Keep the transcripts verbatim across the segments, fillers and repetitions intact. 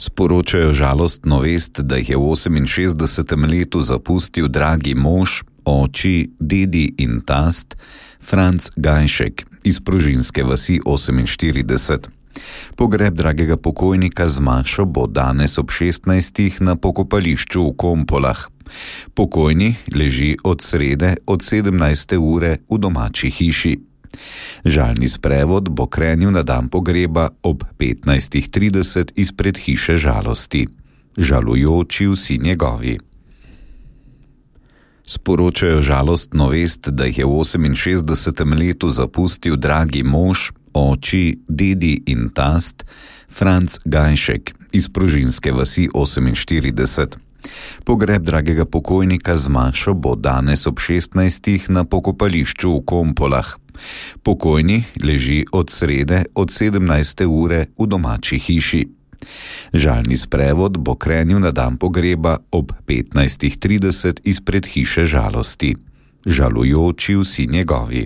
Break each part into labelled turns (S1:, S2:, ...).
S1: Sporočajo žalostno vest, da jih je v oseminšestdesetem letu zapustil dragi mož, oči, dedi in tast Franc Gajšek iz Prožinske vasi oseminštirideset. Pogreb dragega pokojnika z mašo bo danes ob šestnajstih na pokopališču v Kompolah. Pokojni leži od srede od sedemnajste ure v domači hiši. Žalni sprevod bo krenil na dan pogreba ob petnajstih trideset izpred hiše žalosti. Žalujoči vsi njegovi. Sporočajo žalostno vest, da jih je v oseminšestdesetem letu zapustil dragi mož, oči, dedi in tast Franc Gajšek iz Prožinske vasi oseminštirideset. Pogreb dragega pokojnika z mašo bo danes ob šestnajstih na pokopališču v Kompolah. Pokojni leži od srede od sedemnajste ure v domači hiši. Žalni sprevod bo krenil na dan pogreba ob petnajstih trideset izpred hiše žalosti. Žalujoči vsi njegovi.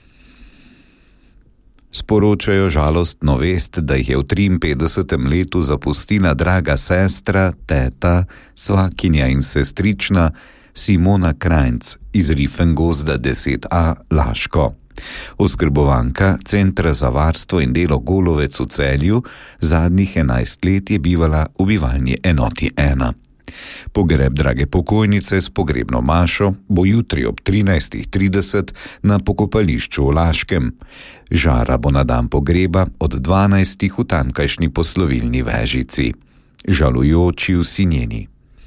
S1: Sporočajo žalostno vest, da jih je v triinpetdesetem letu zapustila draga sestra, teta, svakinja in sestrična Simona Krajnc iz Rifengozda deset a Laško. Oskrbovanka Centra za varstvo in delo Golovec v Celju zadnjih enajst let je bivala v bivalni enoti ena. Pogreb drage pokojnice s pogrebno mašo bo jutri ob trinajstih trideset na pokopališču v Laškem. Žara bo na dan pogreba od dvanajstih v tamkajšnji poslovilni vežici. Žalujoči vsi njeni.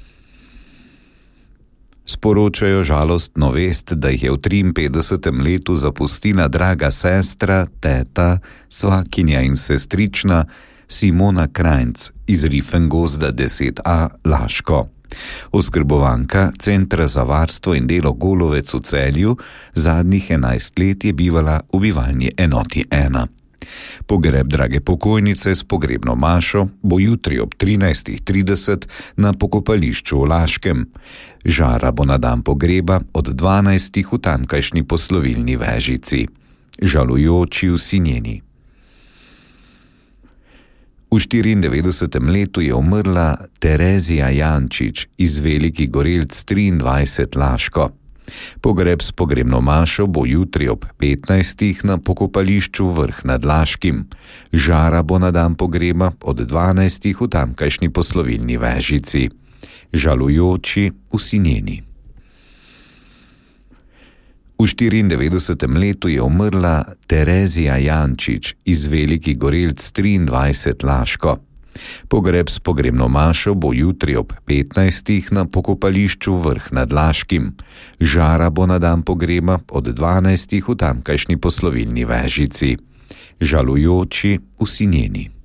S1: Sporočajo žalostno vest, da jih je v triinpetdesetem letu zapustila draga sestra, teta, svakinja in sestrična Simona Krajnc iz Rifengozda deset a Laško. Oskrbovanka Centra za varstvo in delo Golovec v Celju zadnjih enajst let je bivala v bivalni enoti ena. Pogreb drage pokojnice s pogrebno mašo bo jutri ob trinajstih trideset na pokopališču v Laškem. Žara bo na dan pogreba od dvanajstih v tamkajšnji poslovilni vežici. Žalujoči vsi njeni. V štiriindevetdesetem letu je umrla Terezija Jančič iz Velikih Gorelc triindvajset Laško. Pogreb s pogrebno mašo bo jutri ob petnajstih na pokopališču Vrh nad Laškim. Žara bo na dan pogreba od dvanajstih v tamkajšnji poslovilni vežici. Žalujoči vsi njeni. V štiriindevetdesetem letu je umrla Terezija Jančič iz Velikih Gorelc triindvajset Laško. Pogreb s pogrebno mašo bo jutri ob petnajstih na pokopališču Vrh nad Laškim. Žara bo na dan pogreba od dvanajstih v tamkajšnji poslovilni vežici. Žalujoči vsi njeni.